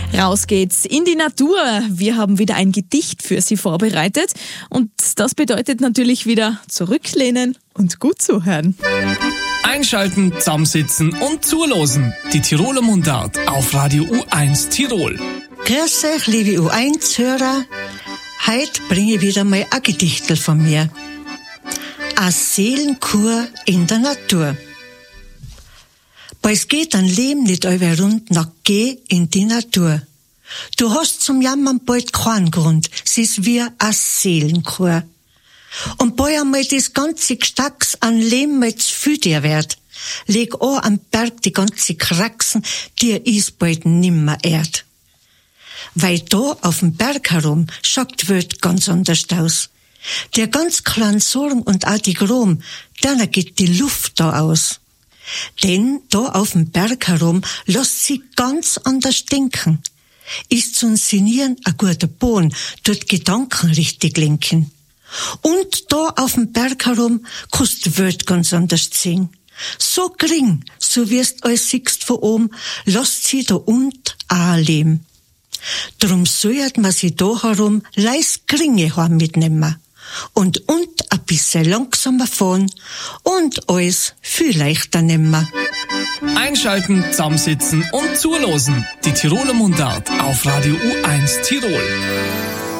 Raus geht's in die Natur. Wir haben wieder ein Gedicht für Sie vorbereitet. Und das bedeutet natürlich wieder zurücklehnen und gut zuhören. Einschalten, zusammensitzen und zulosen. Die Tiroler Mundart auf Radio U1 Tirol. Grüß euch, liebe U1-Hörer. Heute bringe ich wieder mal ein Gedichtel von mir. Eine Seelenkur in der Natur. Bald geht ein Leben nicht über rund, nach geh in die Natur. Du hast zum Jammern bald keinen Grund, es ist wie eine Seelenkur. Und bald einmal das ganze Gestacks an Leben mal zu viel dir wird. Leg an am Berg die ganze Kraxen, dir ist bald nimmer erd. Weil da auf dem Berg herum schaut die Welt ganz anders aus. Der ganz kleinen Sorgen und auch die Grom, dann geht die Luft da aus. Denn da auf dem Berg herum lässt sie ganz anders denken. Ist zum Sinnieren ein guter Boden, tut Gedanken richtig lenken. Und da auf dem Berg herum kannst die Welt ganz anders sehen. So gering, so wirst alles siehst von oben, lässt sie da und auch leben. Drum sollt man sie da herum leis geringe heim mitnehmen. Und ein bisschen langsamer fahren und alles viel leichter nehmen. Einschalten, zusammensitzen und zulosen. Die Tiroler Mundart auf Radio U1 Tirol.